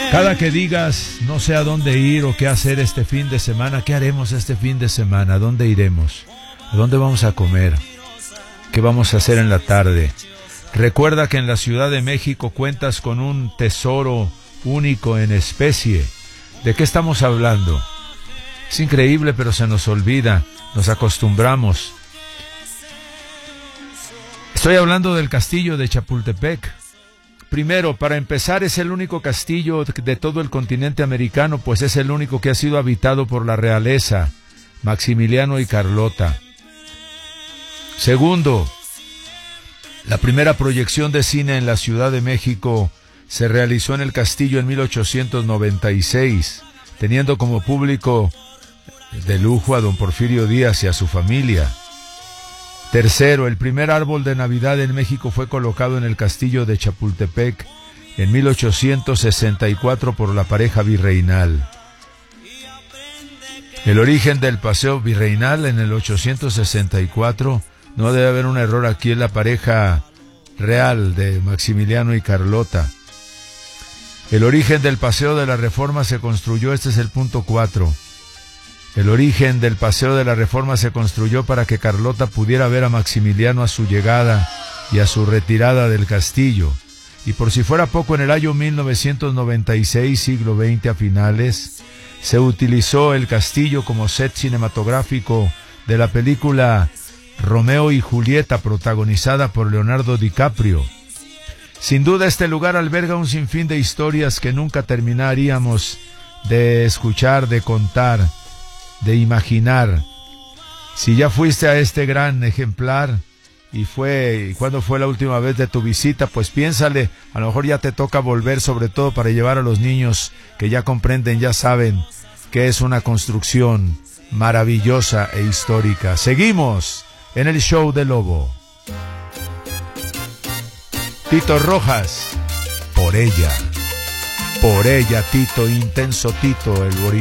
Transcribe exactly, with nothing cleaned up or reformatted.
Cada que digas no sé a dónde ir o qué hacer este fin de semana, ¿qué haremos este fin de semana? ¿A dónde iremos? ¿A dónde vamos a comer? ¿Qué vamos a hacer en la tarde? Recuerda que en la Ciudad de México cuentas con un tesoro único en especie. ¿De qué estamos hablando? Es increíble, pero se nos olvida, nos acostumbramos. Estoy hablando del castillo de Chapultepec. Primero, para empezar, es el único castillo de todo el continente americano, pues es el único que ha sido habitado por la realeza, Maximiliano y Carlota. Segundo, la primera proyección de cine en la Ciudad de México se realizó en el castillo en mil ochocientos noventa y seis, teniendo como público de lujo a don Porfirio Díaz y a su familia. Tercero, el primer árbol de Navidad en México fue colocado en el castillo de Chapultepec en mil ochocientos sesenta y cuatro por la pareja virreinal. El origen del paseo virreinal en el ochocientos sesenta y cuatro, no debe haber un error aquí, en la pareja real de Maximiliano y Carlota. El origen del paseo de la Reforma se construyó, este es el punto cuatro. El origen del Paseo de la Reforma se construyó para que Carlota pudiera ver a Maximiliano a su llegada y a su retirada del castillo. Y por si fuera poco, en el año mil novecientos noventa y seis, siglo veinte a finales, se utilizó el castillo como set cinematográfico de la película Romeo y Julieta, protagonizada por Leonardo DiCaprio. Sin duda, este lugar alberga un sinfín de historias que nunca terminaríamos de escuchar, de contar, de imaginar. Si ya fuiste a este gran ejemplar y fue, y cuándo fue la última vez de tu visita, pues piénsale, a lo mejor ya te toca volver, sobre todo para llevar a los niños que ya comprenden, ya saben que es una construcción maravillosa e histórica. Seguimos en el show de Lobo. Tito Rojas, por ella, por ella Tito, intenso Tito, el boricua.